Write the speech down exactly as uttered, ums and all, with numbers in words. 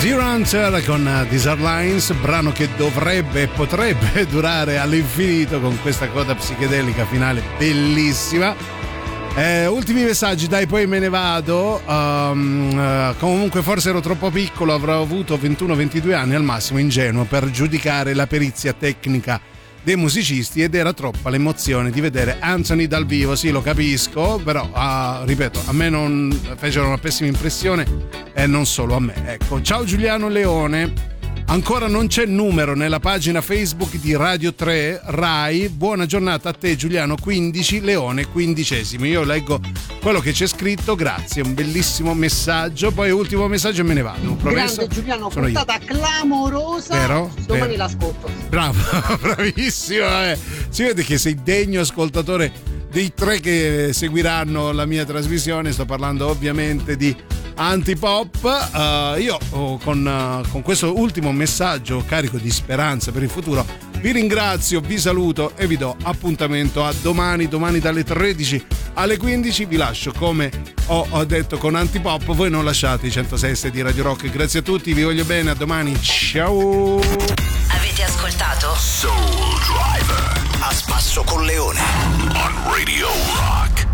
Zero Answer con These Lines, brano che dovrebbe e potrebbe durare all'infinito con questa coda psichedelica finale bellissima. Eh, ultimi messaggi, dai, poi me ne vado. Um, uh, comunque forse ero troppo piccolo, avrò avuto ventuno ventidue anni al massimo, ingenuo per giudicare la perizia tecnica dei musicisti ed era troppa l'emozione di vedere Anthony dal vivo. Sì, lo capisco, però uh, ripeto, a me non fecero una pessima impressione e non solo a me, ecco. Ciao Giuliano Leone, ancora non c'è numero nella pagina Facebook di Radio tre Rai. Buona giornata a te Giuliano, quindici Leone quindicesimo. Io leggo quello che c'è scritto, grazie, un bellissimo messaggio. Poi ultimo messaggio e me ne vado. Promesso. Grande Giuliano, Sono puntata io. clamorosa. Vero? Domani Vero. l'ascolto. Bravo, bravissimo. Eh. Si vede che sei degno ascoltatore dei tre che seguiranno la mia trasmissione. Sto parlando ovviamente di Antipop. Uh, io oh, con, uh, con questo ultimo messaggio carico di speranza per il futuro vi ringrazio, vi saluto e vi do appuntamento a domani, domani dalle tredici alle quindici. Vi lascio come ho, ho detto con Antipop, voi non lasciate i centosei e sei di Radio Rock. Grazie a tutti, vi voglio bene, a domani, ciao. Avete ascoltato Soul Driver a spasso con Leone on Radio Rock.